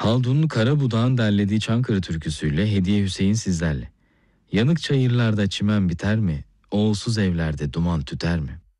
Haldun Karabudak'ın derlediği Çankırı türküsüyle Hediye Hüseyin sizlerle. Yanık çayırlarda çimen biter mi? Oğulsuz evlerde duman tüter mi?